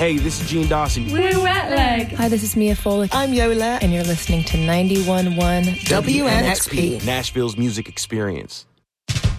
Hey, this is Gene Dawson. We're Wet Leg. Hi, this is Mia Foley. I'm Yola. And you're listening to 91.1 WNXP. Nashville's music experience.